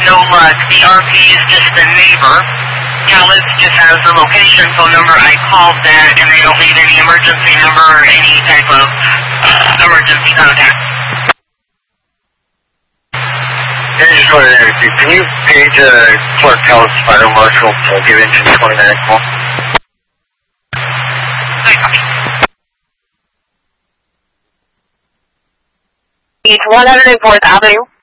No luck. The RP is just the neighbor. Callis just has the location phone number. I called that, and they don't leave any emergency number or any type of emergency contact. Yeah, just wanted to ask you, can you page Clark Callis Fire Marshal to give engine 29 call? East 104th Avenue.